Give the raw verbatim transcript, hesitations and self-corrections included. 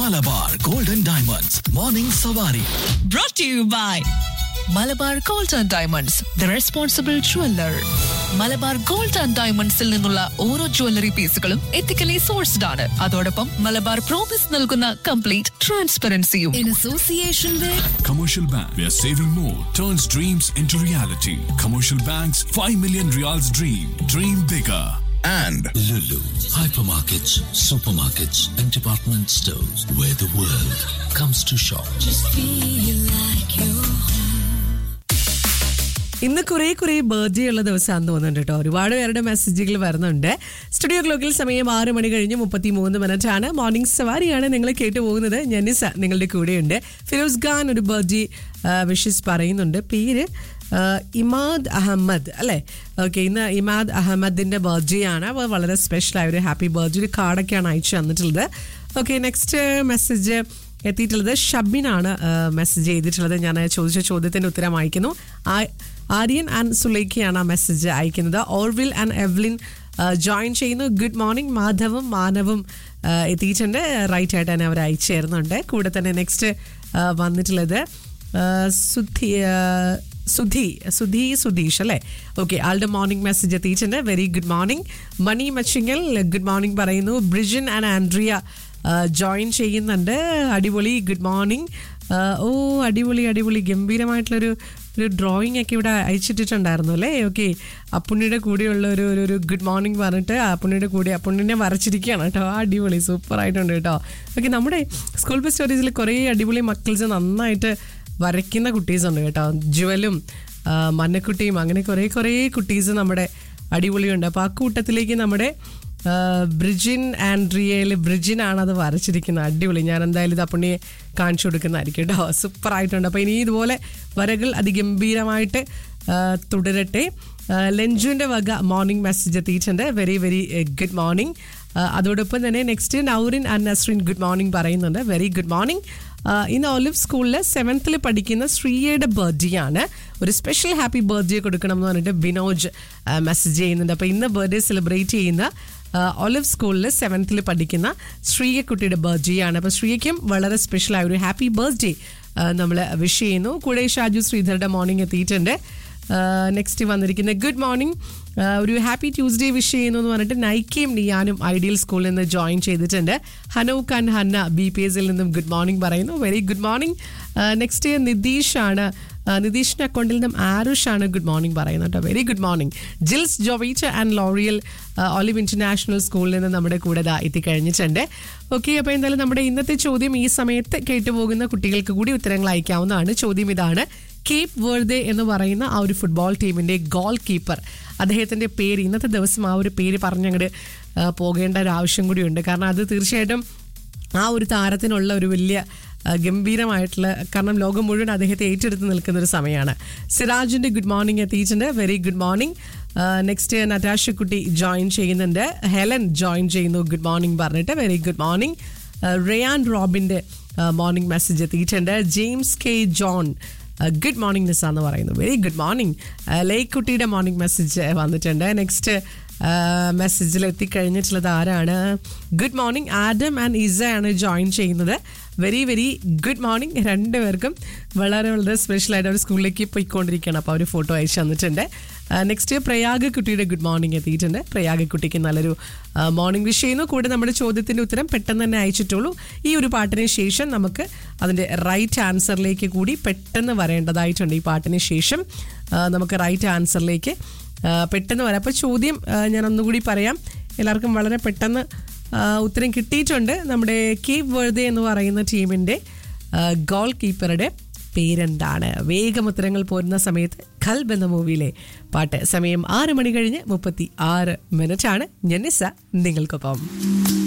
Malabar Golden Diamonds Morning Savari. Brought to you by Malabar gold and diamonds, the responsible jeweller. Malabar gold and ഡയമണ്ട്സിൽ നിന്നുള്ള ഓരോ jewellery പീസുകളും ethically sourced ആണ്. അതോടൊപ്പം Malabar promise നൽകുന്ന complete ട്രാൻസ്പെറൻസിയും. In association with Commercial Bank, where saving more turns dreams into reality. Commercial Bank's five million Riyals dream. Dream bigger. And Lulu, hypermarkets, supermarkets, and department stores where the world comes to shop. Just feel like you're home. ഇന്ന് കുറേ കുറേ birthday ഉള്ള ദിവസമാണെന്ന് തോന്നുന്നുണ്ട് കേട്ടോ. ഒരുപാട് പേരുടെ മെസ്സേജുകൾ വരുന്നുണ്ട്. സ്റ്റുഡിയോ ക്ലോക്കിൽ സമയം ആറ് മണി കഴിഞ്ഞ് മുപ്പത്തി മൂന്ന് മിനിറ്റ് ആണ്. മോർണിംഗ് സവാരിയാണ് നിങ്ങൾ കേട്ടു പോകുന്നത്. ജനിസ നിങ്ങളുടെ കൂടെയുണ്ട്. ഫിറോസ് ഖാൻ ഒരു ബർത്ത്ഡേ വിഷസ് പറയുന്നുണ്ട്. പേര് ഇമാദ് അഹമ്മദ് അല്ലേ? ഓക്കെ, ഇന്ന് ഇമാദ് അഹമ്മദിൻ്റെ ബർത്ത്ഡേ ആണ്. അപ്പോൾ വളരെ സ്പെഷ്യലായ ഒരു ഹാപ്പി ബർത്ത്ഡേ ഒരു കാർഡൊക്കെയാണ് അയച്ചു തന്നിട്ടുള്ളത്. ഓക്കെ, നെക്സ്റ്റ് മെസ്സേജ് എത്തിയിട്ടുള്ളത് ഷബിനാണ് മെസ്സേജ് ചെയ്തിട്ടുള്ളത്. ഞാൻ ചോദിച്ച ചോദ്യത്തിൻ്റെ ഉത്തരം അയക്കുന്നു. ആര്യൻ ആൻഡ് സുലൈഖയാണ് ആ മെസ്സേജ് അയക്കുന്നത്. ഓർവിൽ ആൻഡ് എവ്ലിൻ ജോയിൻ ചെയ്യുന്നു. Good morning. മാധവും മാനവും എത്തിയിട്ടുണ്ട്. റൈറ്റ് ആയിട്ട് തന്നെ അവർ അയച്ചു തരുന്നുണ്ട്. കൂടെ തന്നെ നെക്സ്റ്റ് വന്നിട്ടുള്ളത് സുധി സുധി സുധി സുധീഷ് അല്ലേ? ഓക്കെ, ആളുടെ മോർണിംഗ് മെസ്സേജ് എത്തിയിട്ടുണ്ട്. Very good morning. മണി മച്ചിങ്ങൽ ഗുഡ് മോർണിംഗ് പറയുന്നു. ബ്രിജിൻ ആൻഡ് ആൻഡ്രിയ ജോയിൻ ചെയ്യുന്നുണ്ട്. അടിപൊളി, ഗുഡ് മോർണിംഗ്. ഓ അടിപൊളി അടിപൊളി ഗംഭീരമായിട്ടുള്ളൊരു ഒരു ഡ്രോയിങ് ഒക്കെ ഇവിടെ അയച്ചിട്ടിട്ടുണ്ടായിരുന്നു അല്ലേ? ഓക്കെ, അപ്പുണ്ണിയുടെ കൂടെയുള്ള ഒരു ഒരു ഗുഡ് മോർണിംഗ് പറഞ്ഞിട്ട് അപ്പുണ്ണിയുടെ കൂടെ അപ്പുണ്ണിനെ വരച്ചിരിക്കുകയാണ് കേട്ടോ. അടിപൊളി, സൂപ്പർ ആയിട്ടുണ്ട് കേട്ടോ. ഓക്കെ, നമ്മുടെ സ്കൂൾ ബസ് സ്റ്റോറീസിൽ കുറേ അടിപൊളി മക്കൾസ് നന്നായിട്ട് വരയ്ക്കുന്ന കുട്ടീസുണ്ട് കേട്ടോ. ജുവലും മന്നക്കുട്ടിയും അങ്ങനെ കുറേ കുറേ കുട്ടീസ് നമ്മുടെ അടിപൊളിയുണ്ട്. അപ്പോൾ ആ കൂട്ടത്തിലേക്ക് നമ്മുടെ ബ്രിജിൻ ആൻഡ്രിയയിൽ ബ്രിജിനാണ് അത് വരച്ചിരിക്കുന്നത്. അടിപൊളി. ഞാൻ എന്തായാലും ഇത് അപ്പുണ്ണിയെ കാണിച്ചു കൊടുക്കുന്നതായിരിക്കും കേട്ടോ. സൂപ്പറായിട്ടുണ്ട്. അപ്പോൾ ഇനി ഇതുപോലെ വരകൾ അതിഗംഭീരമായിട്ട് തുടരട്ടെ. ലഞ്ചുവിൻ്റെ വക മോർണിംഗ് മെസ്സേജ് എത്തിയിട്ടുണ്ട്. Very very good morning. അതോടൊപ്പം തന്നെ next Nourin and Nasrin good morning പറയുന്നുണ്ട്. Very good morning. ഇന്ന് ഒലിവ് സ്കൂളിൽ സെവൻത്തിൽ പഠിക്കുന്ന ശ്രീയയുടെ ബർത്ത്ഡേ ആണ്. ഒരു സ്പെഷ്യൽ ഹാപ്പി ബർത്ത്ഡേ കൊടുക്കണം എന്ന് പറഞ്ഞിട്ട് ബിനോജ് മെസ്സേജ് ചെയ്യുന്നുണ്ട്. അപ്പോൾ ഇന്ന് ബർത്ത്ഡേ സെലിബ്രേറ്റ് ചെയ്യുന്ന ഒലിവ് സ്കൂളിൽ സെവൻത്തിൽ പഠിക്കുന്ന ശ്രീയ കുട്ടിയുടെ ബർത്ത്ഡേ ആണ്. അപ്പോൾ ശ്രീയയ്ക്കും വളരെ സ്പെഷ്യലായ ഒരു ഹാപ്പി ബർത്ത്ഡേ നമ്മൾ വിഷ് ചെയ്യുന്നു. കൂടെ ഷാജു ശ്രീധരുടെ മോർണിംഗ് എത്തിയിട്ടുണ്ട്. നെക്സ്റ്റ് വന്നിരിക്കുന്ന ഗുഡ് മോർണിംഗ്, ഒരു ഹാപ്പി ട്യൂസ്ഡേ വിഷ് ചെയ്യുന്നു എന്ന് പറഞ്ഞിട്ട് നൈക്കയും നിയാനും ഐഡിയൽ സ്കൂളിൽ നിന്ന് ജോയിൻ ചെയ്തിട്ടുണ്ട്. Hanukkah and Hannah B P എസിൽ നിന്നും ഗുഡ് മോർണിംഗ് പറയുന്നു. Very good morning. നെക്സ്റ്റ് നിതീഷാണ്. നിതീഷിൻ്റെ അക്കൗണ്ടിൽ നിന്നും ആരുഷാണ് ഗുഡ് മോർണിംഗ് പറയുന്നത് കേട്ടോ. Very good morning. Jils ജോവീച്ച and L'Oréal olive international സ്കൂളിൽ നിന്ന് നമ്മുടെ കൂടെ ഇതാ എത്തിക്കഴിഞ്ഞിട്ടുണ്ട്. ഓക്കെ, അപ്പോൾ എന്തായാലും നമ്മുടെ ഇന്നത്തെ ചോദ്യം ഈ സമയത്ത് കേട്ടുപോകുന്ന കുട്ടികൾക്ക് കൂടി ഉത്തരങ്ങൾ അയക്കാവുന്നതാണ്. ചോദ്യം ഇതാണ്: കേപ്പ് വെർദെ എന്ന് പറയുന്ന ആ ഒരു ഫുട്ബോൾ ടീമിൻ്റെ ഗോൾ കീപ്പർ, അദ്ദേഹത്തിൻ്റെ പേര് ഇന്നത്തെ ദിവസം ആ ഒരു പേര് പറഞ്ഞങ്ങോട്ട് പോകേണ്ട ഒരു ആവശ്യം കൂടിയുണ്ട്. കാരണം അത് തീർച്ചയായിട്ടും ആ ഒരു താരത്തിനുള്ള ഒരു വലിയ ഗംഭീരമായിട്ടുള്ള, കാരണം ലോകം മുഴുവൻ അദ്ദേഹത്തെ ഏറ്റെടുത്ത് നിൽക്കുന്ന ഒരു സമയമാണ്. സിറാജിൻ്റെ ഗുഡ് മോർണിംഗ് എത്തിയിട്ടുണ്ട്. Very good morning. Next നറ്റാഷക്കുട്ടി join ചെയ്യുന്നുണ്ട്. ഹെലൻ ജോയിൻ ചെയ്യുന്നു ഗുഡ് മോർണിംഗ് പറഞ്ഞിട്ട്. Very good morning. Ryan റോബിൻ്റെ morning message എത്തിയിട്ടുണ്ട്. James K John good morning നിസ എന്ന് പറയുന്നു. Very good morning. ലേക്ക് കുട്ടിയുടെ മോർണിംഗ് മെസ്സേജ് വന്നിട്ടുണ്ട്. നെക്സ്റ്റ് മെസ്സേജിൽ എത്തിക്കഴിഞ്ഞിട്ടുള്ളത് ആരാണ്? Good morning. Adam and ഇസയാണ് join ചെയ്യുന്നത്. Very very good morning. രണ്ടുപേർക്കും വളരെ വളരെ സ്പെഷ്യലായിട്ട് അവർ സ്കൂളിലേക്ക് പോയിക്കൊണ്ടിരിക്കുകയാണ്. അപ്പോൾ അവർ ഫോട്ടോ അയച്ചു തന്നിട്ടുണ്ട്. നെക്സ്റ്റ് പ്രയാഗ് കുട്ടിയുടെ ഗുഡ് മോർണിംഗ് എത്തിയിട്ടുണ്ട്. പ്രയാഗ് കുട്ടിക്ക് നല്ലൊരു മോർണിംഗ് വിഷ് ചെയ്യുന്നു. കൂടെ നമ്മുടെ ചോദ്യത്തിൻ്റെ ഉത്തരം പെട്ടെന്ന് തന്നെ അയച്ചിട്ടുള്ളൂ. ഈ ഒരു പാട്ടിന് ശേഷം നമുക്ക് അതിൻ്റെ റൈറ്റ് ആൻസറിലേക്ക് കൂടി പെട്ടെന്ന് വരേണ്ടതായിട്ടുണ്ട്. ഈ പാട്ടിന് ശേഷം നമുക്ക് റൈറ്റ് ആൻസറിലേക്ക് പെട്ടെന്ന് വരാം. അപ്പോൾ ചോദ്യം ഞാൻ ഒന്നുകൂടി പറയാം. എല്ലാവർക്കും വളരെ പെട്ടെന്ന് ഉത്തരം കിട്ടിയിട്ടുണ്ട്. നമ്മുടെ കേപ്പ് വെർദെ എന്ന് പറയുന്ന ടീമിൻ്റെ ഗോൾ കീപ്പറുടെ പേരെന്താണ്? വേഗം ഉത്തരങ്ങൾ പോരുന്ന സമയത്ത് ഖൽബ് എന്ന മൂവിയിലെ പാട്ട്. സമയം ആറ് മണി കഴിഞ്ഞ് മുപ്പത്തി ആറ് മിനിറ്റ് ആണ്. ജനിസ നിങ്ങൾക്കൊപ്പം.